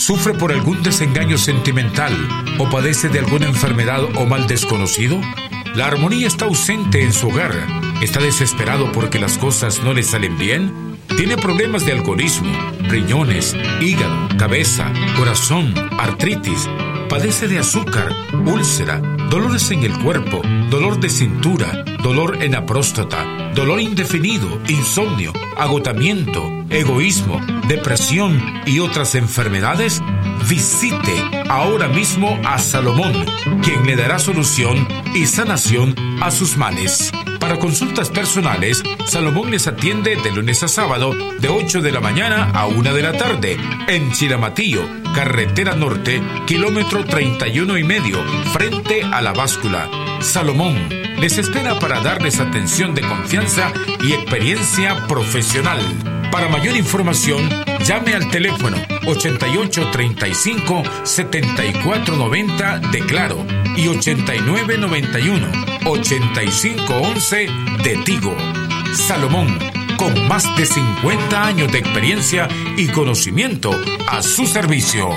¿Sufre por algún desengaño sentimental o padece de alguna enfermedad o mal desconocido? ¿La armonía está ausente en su hogar? ¿Está desesperado porque las cosas no le salen bien? ¿Tiene problemas de alcoholismo, riñones, hígado, cabeza, corazón, artritis? ¿Padece de azúcar, úlcera, dolores en el cuerpo, dolor de cintura, dolor en la próstata, dolor indefinido, insomnio, agotamiento, egoísmo, depresión y otras enfermedades? Visite ahora mismo a Salomón, quien le dará solución y sanación a sus males. Para consultas personales, Salomón les atiende de lunes a sábado de 8 de la mañana a 1 de la tarde en Chilamatillo, carretera norte, kilómetro 31,5, frente a la báscula. Salomón les espera para darles atención de confianza y experiencia profesional. Para mayor información, llame al teléfono 8835 7490 de Claro y 8991 8511 de Tigo. Salomón, con más de 50 años de experiencia y conocimiento a su servicio.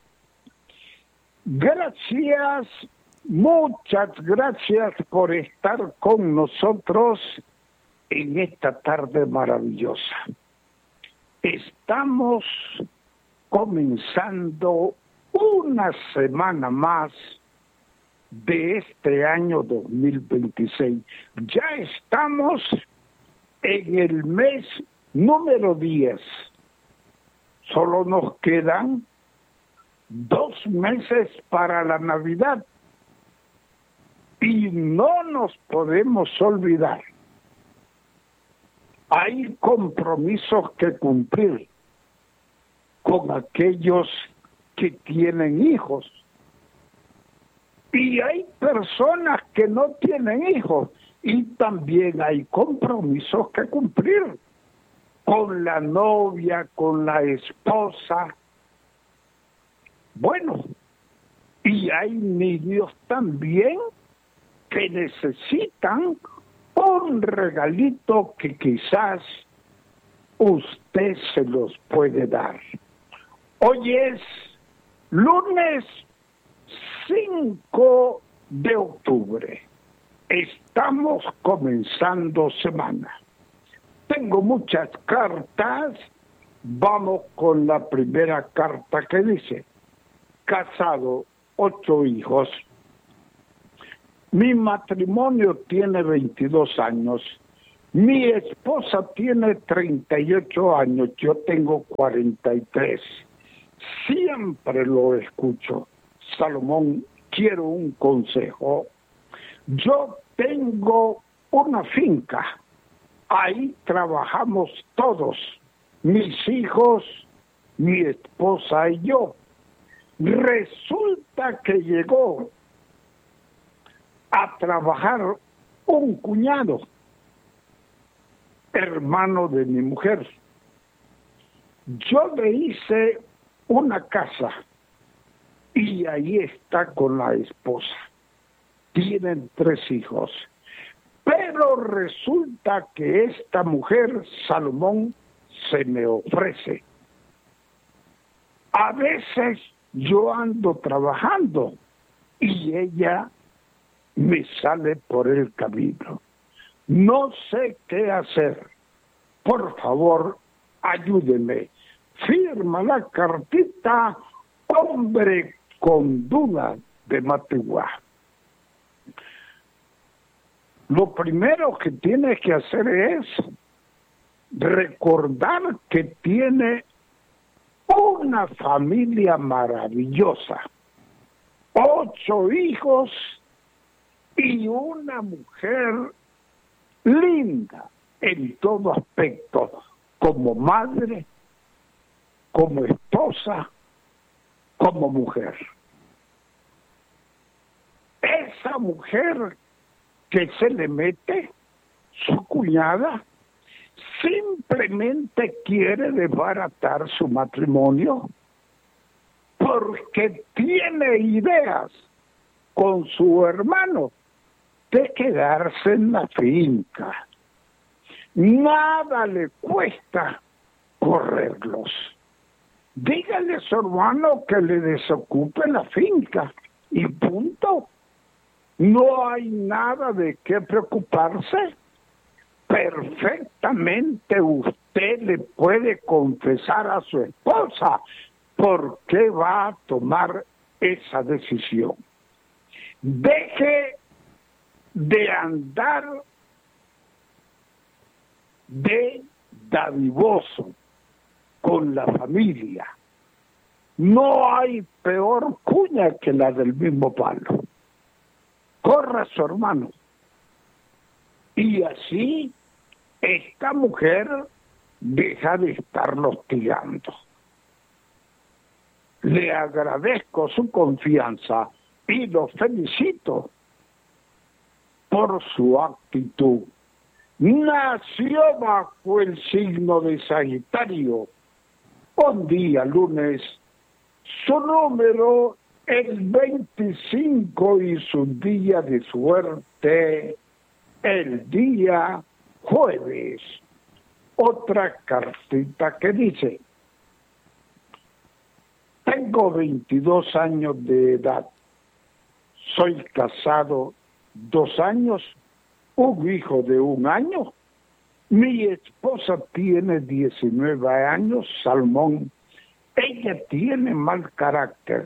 Gracias, muchas gracias por estar con nosotros en esta tarde maravillosa. Estamos comenzando una semana más de este año 2026. Ya estamos en el mes número 10. Solo nos quedan 2 meses para la Navidad. Y no nos podemos olvidar. Hay compromisos que cumplir con aquellos que tienen hijos. Y hay personas que no tienen hijos y también hay compromisos que cumplir con la novia, con la esposa. Bueno, y hay niños también que necesitan un regalito que quizás usted se los puede dar. Hoy es lunes 5 de octubre. Estamos comenzando semana. Tengo muchas cartas. Vamos con la primera carta que dice: casado, 8 hijos. Mi matrimonio tiene 22 años. Mi esposa tiene 38 años. Yo tengo 43. Siempre lo escucho. Salomón, quiero un consejo. Yo tengo una finca. Ahí trabajamos todos. Mis hijos, mi esposa y yo. Resulta que llegó a trabajar un cuñado, hermano de mi mujer. Yo le hice una casa y ahí está con la esposa. Tienen 3 hijos. Pero resulta que esta mujer, Salomón, se me ofrece. A veces yo ando trabajando y ella me sale por el camino. No sé qué hacer. Por favor, ayúdeme. Firma la cartita, hombre con duda, de Matiguá. Lo primero que tiene que hacer es recordar que tiene una familia maravillosa, 8 hijos y una mujer linda en todo aspecto, como madre, como esposa, como mujer. Esa mujer que se le mete, su cuñada, simplemente quiere desbaratar su matrimonio porque tiene ideas con su hermano de quedarse en la finca. Nada le cuesta correrlos. Dígale a su hermano que le desocupe la finca y punto. No hay nada de qué preocuparse. Perfectamente usted le puede confesar a su esposa por qué va a tomar esa decisión. Deje de andar de dadivoso con la familia. No hay peor cuña que la del mismo palo. Corra su hermano. Y así esta mujer deja de estarlo hostigando. Le agradezco su confianza y lo felicito por su actitud. Nació bajo el signo de Sagitario. Un día lunes, su número el 25 y su día de suerte el día jueves. Otra cartita que dice: tengo 22 años de edad, soy casado 2 años, un hijo de 1 año, mi esposa tiene 19 años, Salmón, ella tiene mal carácter,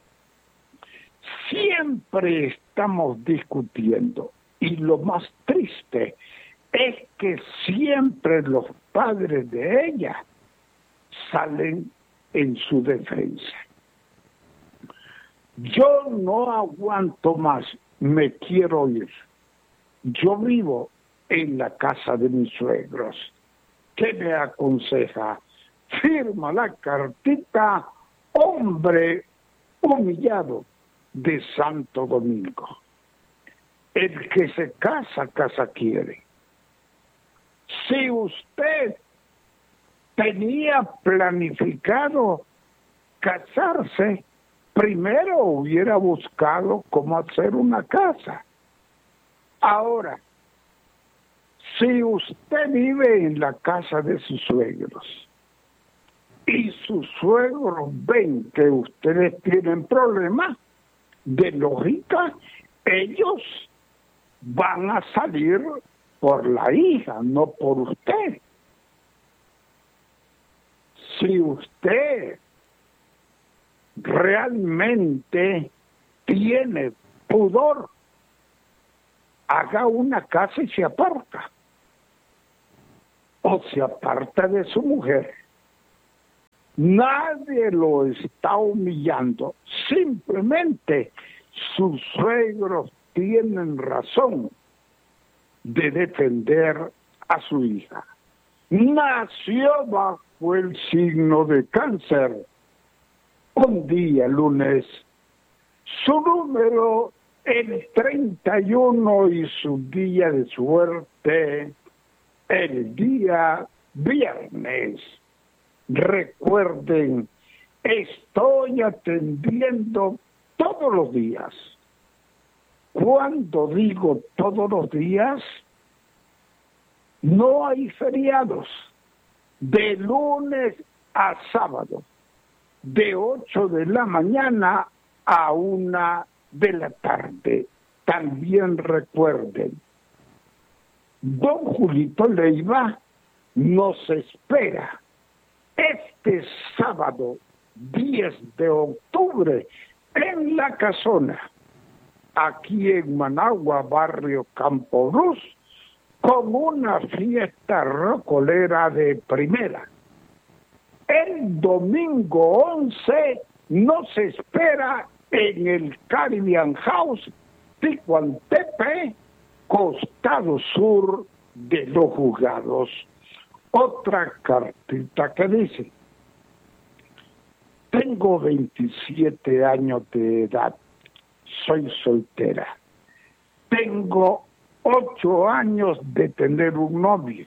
siempre estamos discutiendo y lo más triste es que siempre los padres de ella salen en su defensa. Yo no aguanto más, me quiero ir. Yo vivo en la casa de mis suegros. ¿Qué me aconseja? Firma la cartita, hombre humillado de Santo Domingo. El que se casa, casa quiere. Si usted tenía planificado casarse, primero hubiera buscado cómo hacer una casa. Ahora, si usted vive en la casa de sus suegros y sus suegros ven que ustedes tienen problemas, de lógica, ellos van a salir por la hija, no por usted. Si usted realmente tiene pudor, haga una casa y se aparta. O se aparta de su mujer. Nadie lo está humillando. Simplemente sus suegros tienen razón de defender a su hija. Nació bajo el signo de Cáncer. Un día lunes, su número el 31 y su día de suerte el día viernes. Recuerden, estoy atendiendo todos los días. Cuando digo todos los días, no hay feriados. De lunes a sábado, de 8 de la mañana a 1 de la tarde. También recuerden, don Julito Leiva nos espera este sábado 10 de octubre en La Casona, aquí en Managua, barrio Campo Cruz, con una fiesta rocolera de primera. El domingo 11 nos espera en el Caribbean House, Ticuantepe, costado sur de los Juzgados. Otra cartita que dice: tengo 27 años de edad, soy soltera. Tengo 8 años de tener un novio.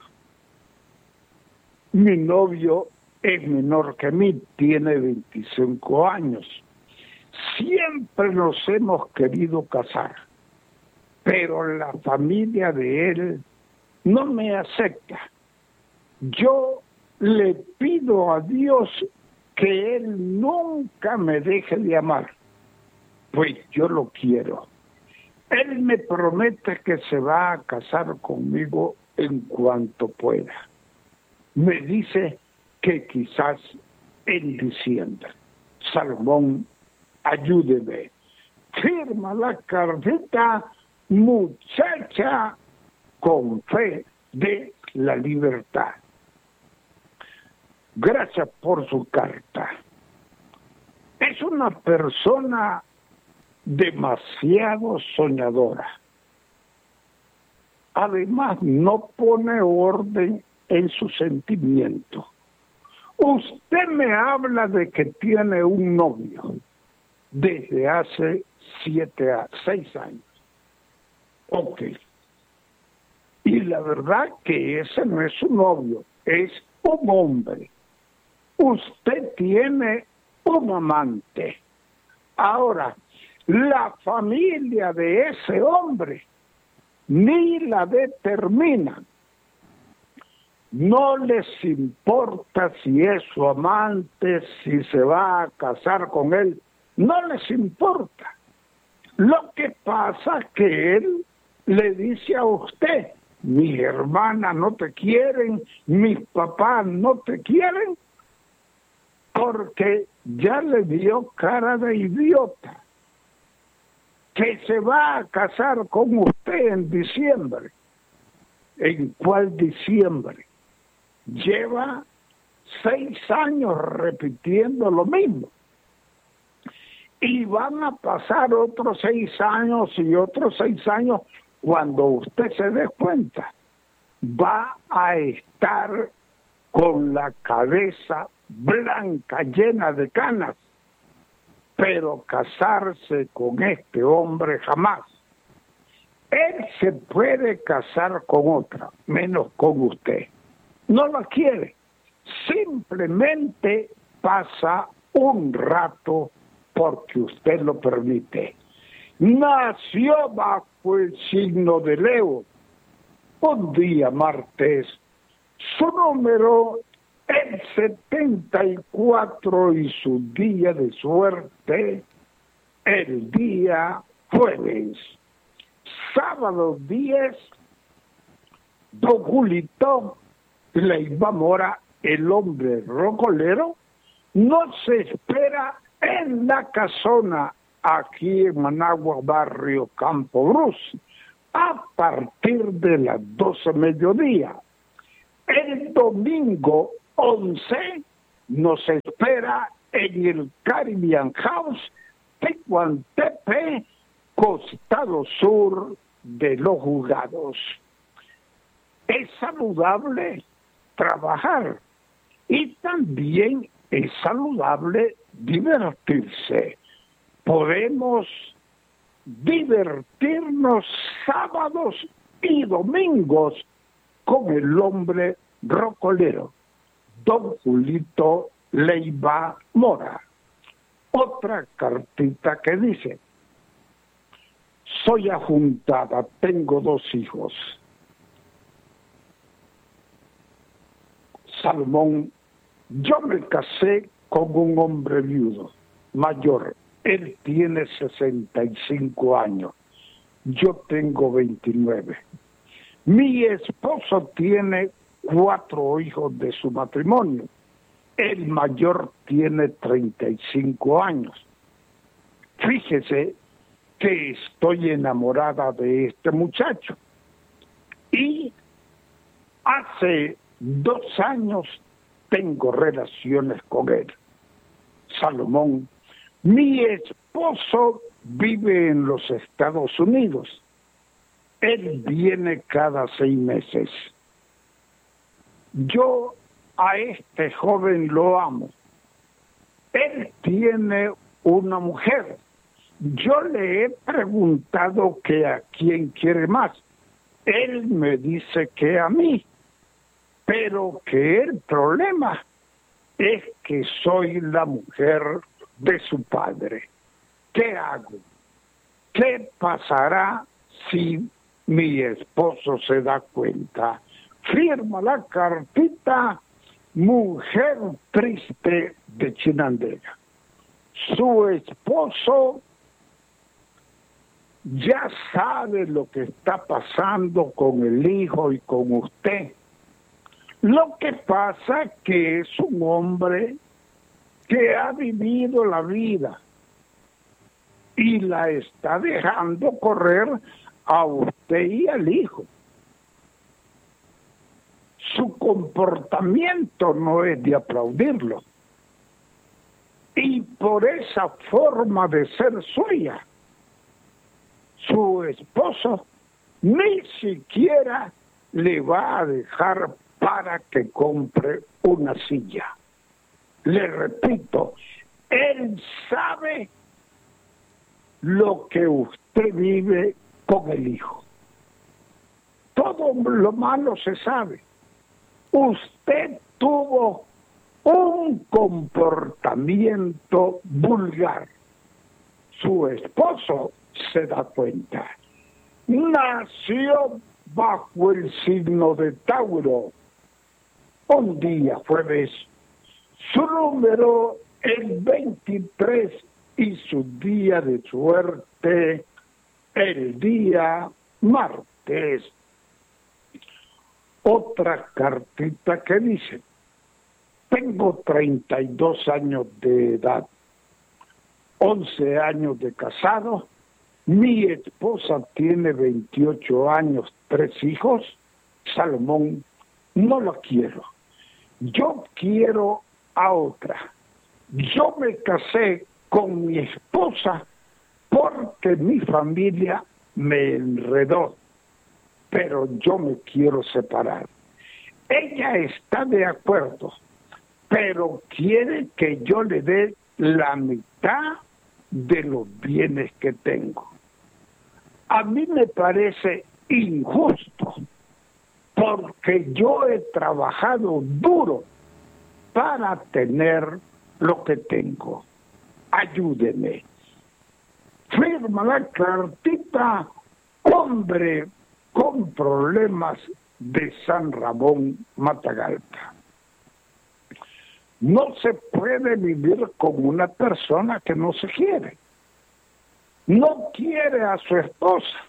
Mi novio es menor que mí, tiene 25 años. Siempre nos hemos querido casar, pero la familia de él no me acepta. Yo le pido a Dios que él nunca me deje de amar, pues yo lo quiero. Él me promete que se va a casar conmigo en cuanto pueda. Me dice que quizás en diciembre. Salomón, ayúdeme. Firma la cartita, muchacha con fe de la libertad. Gracias por su carta. Es una persona demasiado soñadora. Además, no pone orden en su sentimiento. Usted me habla de que tiene un novio desde hace 6 años. Ok. Y la verdad que ese no es su novio, es un hombre. Usted tiene un amante. Ahora, la familia de ese hombre ni la determinan. No les importa si es su amante, si se va a casar con él. No les importa. Lo que pasa es que él le dice a usted, mis hermanas no te quieren, mis papás no te quieren, porque ya le dio cara de idiota. Que se va a casar con usted en diciembre. ¿En cuál diciembre? Lleva 6 años repitiendo lo mismo. Y van a pasar otros 6 años y otros 6 años. Cuando usted se dé cuenta, va a estar con la cabeza blanca, llena de canas. Pero casarse con este hombre jamás. Él se puede casar con otra, menos con usted. No la quiere. Simplemente pasa un rato porque usted lo permite. Nació bajo el signo de Leo. Un día martes, su número el 74 y su día de suerte, el día jueves. Sábado 10, don Julito Leiva Mora, el hombre rocolero, no se espera en la casona aquí en Managua, barrio Campo Cruz, a partir de las 12 mediodía. El domingo 11 nos espera en el Caribbean House, Tecuantepe, costado sur de los Juzgados. Es saludable trabajar y también es saludable divertirse. Podemos divertirnos sábados y domingos con el hombre rocolero, don Julito Leiva Mora. Otra cartita que dice: soy ajuntada, tengo 2 hijos. Salomón, yo me casé con un hombre viudo, mayor. Él tiene 65 años. Yo tengo 29. Mi esposo tiene 4 hijos de su matrimonio. El mayor tiene 35 años. Fíjese que estoy enamorada de este muchacho. Y hace 2 años tengo relaciones con él. Salomón, mi esposo vive en los Estados Unidos. Él viene cada 6 meses. Yo a este joven lo amo. Él tiene una mujer. Yo le he preguntado que a quién quiere más. Él me dice que a mí. Pero que el problema es que soy la mujer de su padre. ¿Qué hago? ¿Qué pasará si mi esposo se da cuenta? Firma la cartita, mujer triste de Chinandega. Su esposo ya sabe lo que está pasando con el hijo y con usted. Lo que pasa es que es un hombre que ha vivido la vida y la está dejando correr a usted y al hijo. Su comportamiento no es de aplaudirlo. Y por esa forma de ser suya, su esposo ni siquiera le va a dejar para que compre una silla. Le repito, él sabe lo que usted vive con el hijo. Todo lo malo se sabe. Usted tuvo un comportamiento vulgar. Su esposo se da cuenta. Nació bajo el signo de Tauro. Un día jueves, su número es 23 y su día de suerte el día martes. Otra cartita que dice: tengo 32 años de edad, 11 años de casado, mi esposa tiene 28 años, 3 hijos, Salomón, no lo quiero. Yo quiero a otra. Yo me casé con mi esposa porque mi familia me enredó, pero yo me quiero separar. Ella está de acuerdo, pero quiere que yo le dé la mitad de los bienes que tengo. A mí me parece injusto, porque yo he trabajado duro para tener lo que tengo. Ayúdeme. Firma la cartita, hombre con problemas de San Ramón, Matagalpa. No se puede vivir con una persona que no se quiere. No quiere a su esposa.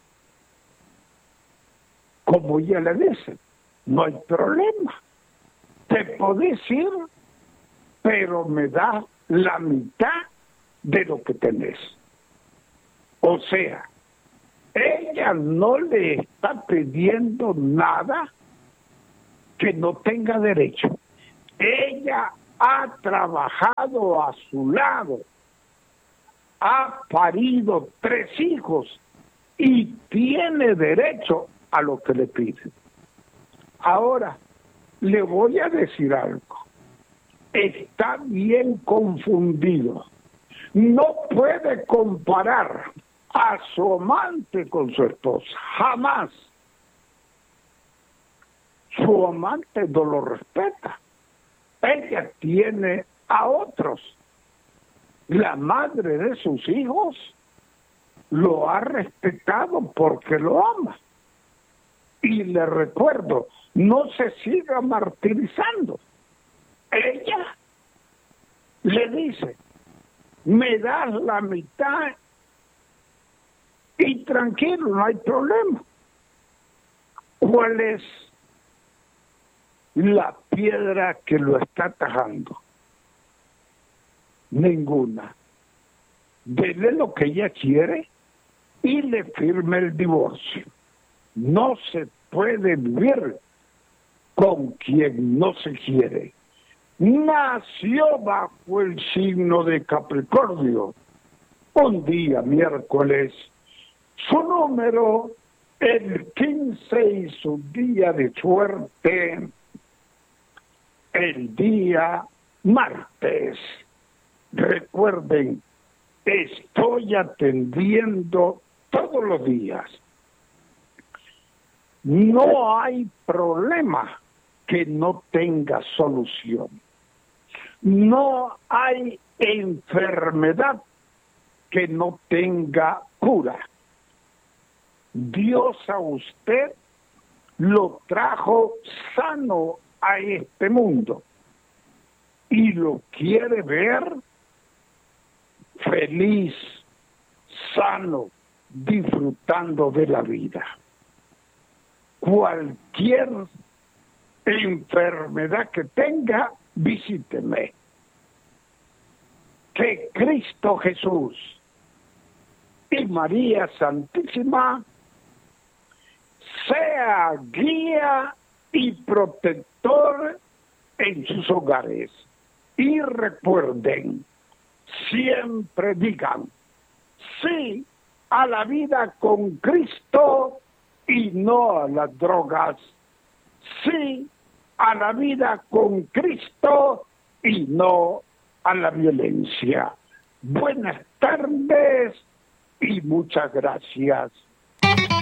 Como ella le dice, no hay problema. Te podés ir, pero me da la mitad de lo que tenés. O sea, ella no le está pidiendo nada que no tenga derecho. Ella ha trabajado a su lado, ha parido 3 hijos y tiene derecho a lo que le piden. Ahora, le voy a decir algo. Está bien confundido. No puede comparar a su amante con su esposa. Jamás. Su amante no lo respeta. Ella tiene a otros. La madre de sus hijos lo ha respetado porque lo ama. Y le recuerdo, no se siga martirizando. Ella le dice: me das la mitad y tranquilo, no hay problema. ¿Cuál es la piedra que lo está atajando? Ninguna. Dele lo que ella quiere y le firme el divorcio. No se puede vivir con quien no se quiere. Nació bajo el signo de Capricornio. Un día miércoles, su número el 15 y su día de suerte el día martes. Recuerden, estoy atendiendo todos los días. No hay problema que no tenga solución. No hay enfermedad que no tenga cura. Dios a usted lo trajo sano a este mundo. y lo quiere ver feliz, sano, disfrutando de la vida. Cualquier enfermedad que tenga, visíteme. Que Cristo Jesús y María Santísima sea guía y protector en sus hogares. Y recuerden, siempre digan sí a la vida con Cristo y no a las drogas. Sí a la vida con Cristo y no a la violencia. Buenas tardes y muchas gracias.